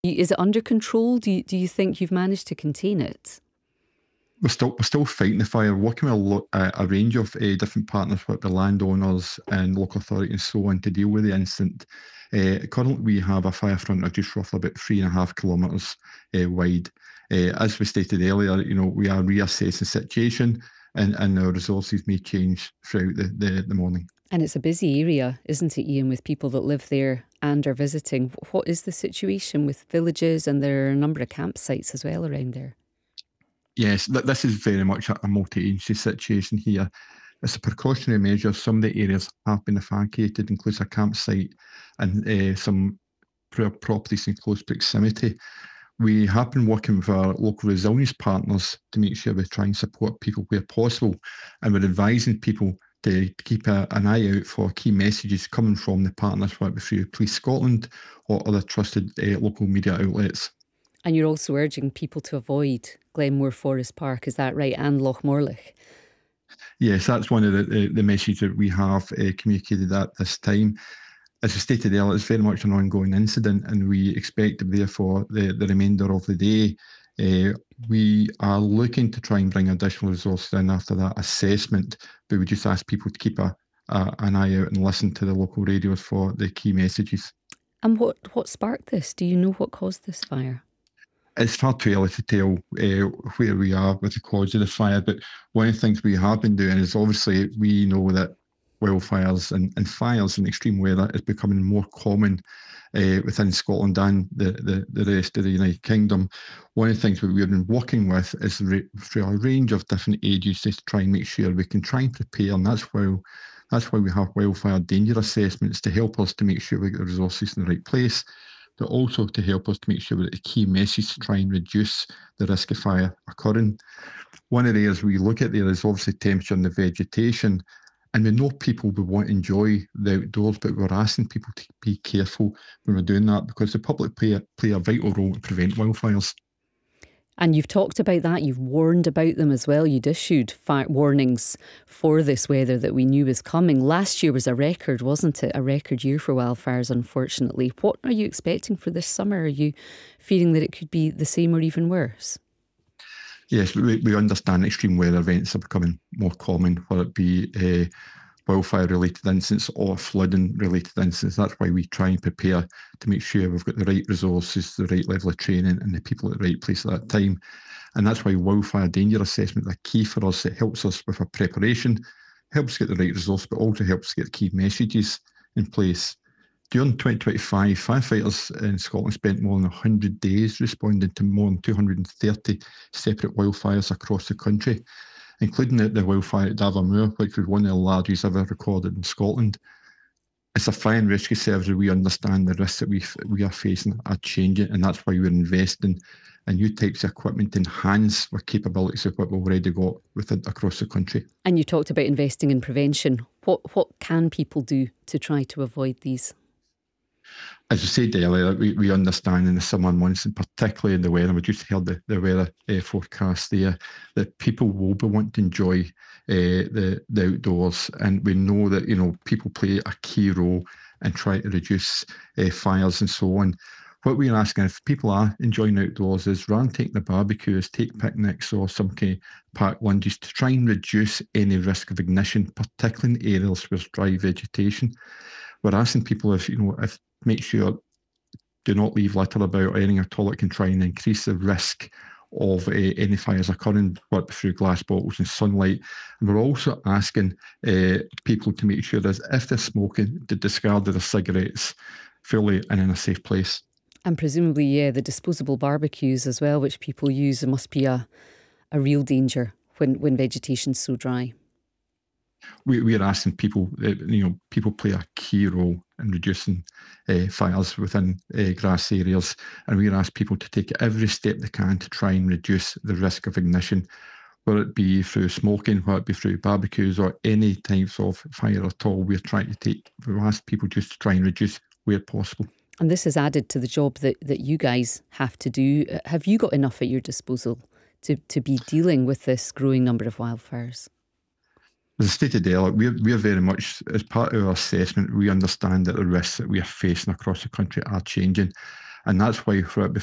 Is it under control? Do you think you've managed to contain it? We're still fighting the fire, working with a range of different partners, with the landowners and local authority and so on, to deal with the incident. Currently, we have a fire front of just roughly about 3.5 kilometres wide. As we stated earlier, we are reassessing the situation, and our resources may change throughout the morning. And it's a busy area, isn't it, Ian, with people that live there and are visiting. What is the situation with villages? And there are a number of campsites as well around there. Yes, this is very much a multi-agency situation here. It's a precautionary measure. Some of the areas have been evacuated, includes a campsite and some properties in close proximity. We have been working with our local resilience partners to make sure we try and support people where possible, and we're advising people to keep an eye out for key messages coming from the partners, whether through Police Scotland or other trusted local media outlets. And you're also urging people to avoid Glenmore Forest Park, is that right, and Loch Morlich? Yes, that's one of the messages that we have communicated at this time. As I stated earlier, it's very much an ongoing incident, and we expect to be there for the remainder of the day. We are looking to try and bring additional resources in after that assessment, but we just ask people to keep an eye out and listen to the local radios for the key messages. And what sparked this? Do you know what caused this fire? It's far too early to tell where we are with the cause of the fire, but one of the things we have been doing is, obviously, we know that wildfires and fires in extreme weather is becoming more common within Scotland and the rest of the United Kingdom. One of the things that we've been working with is through a range of different agencies to try and make sure we can try and prepare, and that's why we have wildfire danger assessments, to help us to make sure we get the resources in the right place, but also to help us to make sure that the key message to try and reduce the risk of fire occurring. One of the areas we look at there is obviously temperature and the vegetation. And we know people will want to enjoy the outdoors, but we're asking people to be careful when we're doing that, because the public play a vital role to prevent wildfires. And you've talked about that, you've warned about them as well. You'd issued warnings for this weather that we knew was coming. Last year was a record, wasn't it? A record year for wildfires, unfortunately. What are you expecting for this summer? Are you fearing that it could be the same or even worse? Yes, we understand extreme weather events are becoming more common, whether it be wildfire-related incidents or flooding-related incidents. That's why we try and prepare to make sure we've got the right resources, the right level of training, and the people at the right place at that time. And that's why wildfire danger assessment is key for us. It helps us with our preparation, helps get the right resource, but also helps get key messages in place. During 2025, firefighters in Scotland spent more than 100 days responding to more than 230 separate wildfires across the country, including the wildfire at Davermoor, which was one of the largest ever recorded in Scotland. As a fire and rescue service, we understand the risks that we are facing are changing, and that's why we're investing in new types of equipment to enhance our capabilities of what we've already got across the country. And you talked about investing in prevention. What can people do to try to avoid these? As I said earlier, we understand in the summer months, and particularly in the weather, we just heard the weather forecast there, that people will be wanting to enjoy the outdoors. And we know that, people play a key role in trying to reduce fires and so on. What we're asking, if people are enjoying outdoors, is rather than taking the barbecues, take picnics or some kind of packed lunches to try and reduce any risk of ignition, particularly in areas with dry vegetation. We're asking people if make sure do not leave litter about or anything at all that can try and increase the risk of any fires occurring, work through glass bottles and sunlight. And we're also asking people to make sure that if they're smoking, to discard their cigarettes fully and in a safe place. And presumably, the disposable barbecues as well, which people use, must be a real danger when vegetation's so dry. We're asking people, people play a key role in reducing fires within grass areas, and we ask people to take every step they can to try and reduce the risk of ignition, whether it be through smoking, whether it be through barbecues or any types of fire at all. We ask people just to try and reduce where possible. And this is added to the job that you guys have to do. Have you got enough at your disposal to be dealing with this growing number of wildfires? As I stated earlier, we're very much, as part of our assessment, we understand that the risks that we are facing across the country are changing. And that's why for